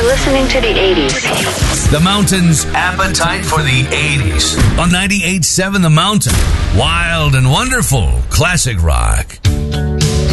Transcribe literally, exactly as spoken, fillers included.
listening to the eighties. The Mountain's appetite for the eighties. On ninety-eight point seven The Mountain. Wild and wonderful classic rock.